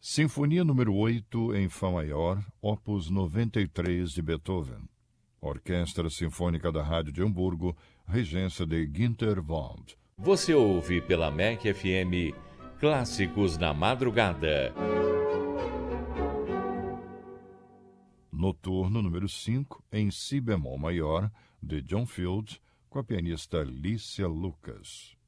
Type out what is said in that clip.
Sinfonia número 8 em Fá maior, opus 93 de Beethoven. Orquestra Sinfônica da Rádio de Hamburgo, regência de Günter Wald. Você ouve pela MEC FM Clássicos na Madrugada. Noturno número 5 em Si bemol maior, de John Field, com a pianista Lícia Lucas.